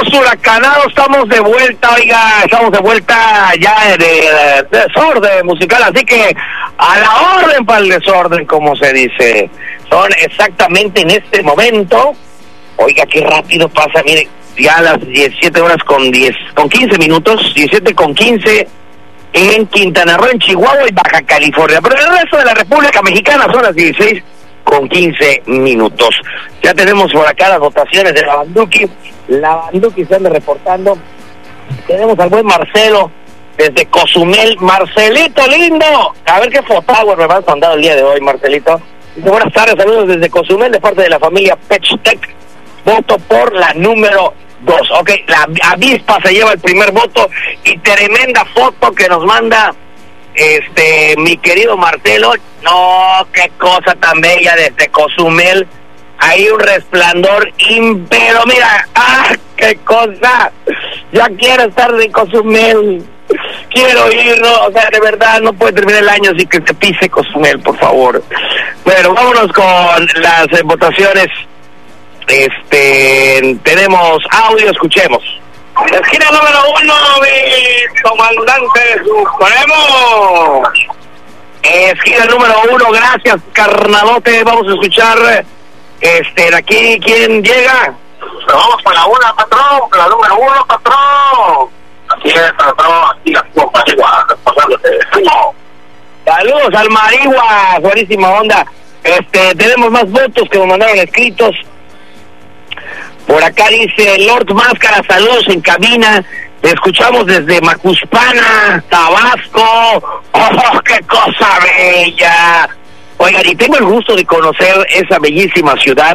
huracanados, estamos de vuelta, oiga, estamos de vuelta ya de desorden musical, así que a la orden para el desorden, como se dice. Son exactamente en este momento, oiga, qué rápido pasa, mire, ya a las 17 horas con 15 minutos, 17 con 15 en Quintana Roo, en Chihuahua y Baja California, pero en el resto de la República Mexicana son las 16 con 15 minutos. Ya tenemos por acá las votaciones de la Banduki se anda reportando. Tenemos al buen Marcelo desde Cozumel. Marcelito lindo, a ver qué fotógrafo me has mandado el día de hoy, Marcelito. Dice, buenas tardes, saludos desde Cozumel de parte de la familia Pechtec. Voto por la número 2. Ok, la avispa se lleva el primer voto y tremenda foto que nos manda mi querido Marcelo. No, qué cosa tan bella desde Cozumel. Hay un resplandor pero mira, qué cosa. Ya quiero estar de Cozumel. Quiero ir, ¿no? O sea, de verdad, no puede terminar el año sin que se pise Cozumel, por favor. Bueno, vámonos con las votaciones. Tenemos audio, escuchemos. Esquina número 1, mi comandante Supremo. Esquina número 1, gracias, carnalote. Vamos a escuchar, de aquí, ¿quién llega? Vamos para la 1, patrón, la número 1, patrón. Así es, patrón, aquí las copas igual, pasándote. Saludos al Marigua, buenísima onda. Tenemos más votos que nos mandaron escritos. Por acá dice Lord Máscara, saludos en cabina. Te escuchamos desde Macuspana, Tabasco. ¡Oh, qué cosa bella! Oigan, y tengo el gusto de conocer esa bellísima ciudad.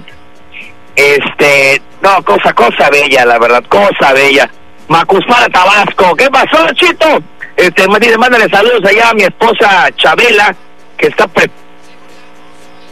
No, cosa bella, la verdad, cosa bella. Macuspana, Tabasco. ¿Qué pasó, Chito? Mándale saludos allá a mi esposa Chabela, que está